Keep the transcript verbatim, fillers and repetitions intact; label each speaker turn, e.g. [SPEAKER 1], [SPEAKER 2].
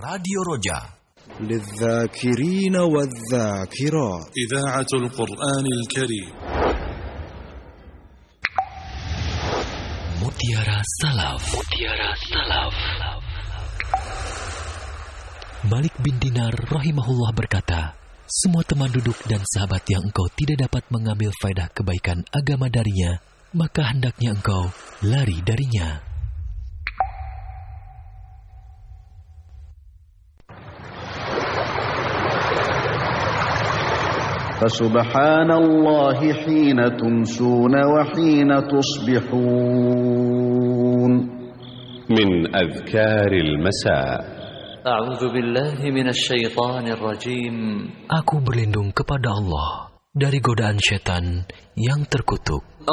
[SPEAKER 1] Radio Roja
[SPEAKER 2] للذاكرين والذاكرات
[SPEAKER 3] إذاعة القرآن الكريم
[SPEAKER 1] Mutiara Salaf Mutiara Salaf Malik bin Dinar rahimahullah berkata, semua teman duduk dan sahabat yang engkau tidak dapat mengambil faedah kebaikan agama darinya, maka hendaknya engkau lari darinya.
[SPEAKER 4] فسبحان الله حين تمسون وحين تصبحون.
[SPEAKER 5] من أذكار المساء.
[SPEAKER 6] أعوذ بالله من الشيطان الرجيم.
[SPEAKER 1] Aku berlindung kepada Allah dari godaan setan yang terkutuk.